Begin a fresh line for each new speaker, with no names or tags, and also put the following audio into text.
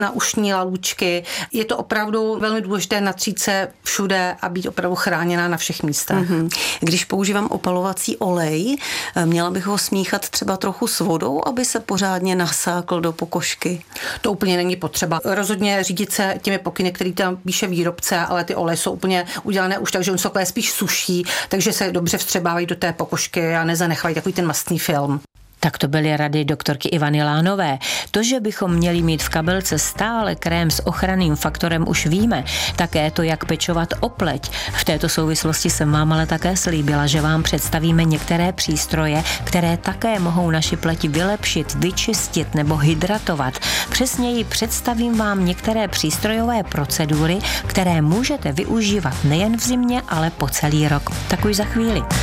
na ušní lalůčky. Je to opravdu velmi důležité natřít se všude a být opravdu chráněná na všech místech.
Když používám opalovací olej, měla bych ho smíchat třeba trochu s vodou, aby se pořádně nasákl do pokožky?
To úplně není potřeba. Rozhodně řídit se těmi pokyny, který tam píše výrobce, ale ty oleje jsou úplně udělané už tak, že on se takové spíš suší, takže se dobře vstřebávají do té pokožky a nezanechají takový ten mastný film.
Tak to byly rady doktorky Ivany Lánové. To, že bychom měli mít v kabelce stále krém s ochranným faktorem, už víme. Také to, jak pečovat o pleť. V této souvislosti jsem vám ale také slíbila, že vám představíme některé přístroje, které také mohou naši pleť vylepšit, vyčistit nebo hydratovat. Přesněji představím vám některé přístrojové procedury, které můžete využívat nejen v zimě, ale po celý rok. Tak už za chvíli.